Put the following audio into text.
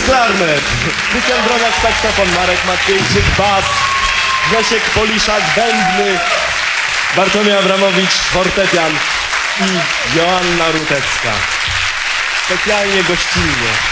klarnet, Krystian Broniak saksofon, Marek Matwiejczyk bas, Grzesiek Poliszak bębny, Bartłomiej Abramowicz fortepian i Joanna Rutecka. Specjalnie gościnnie.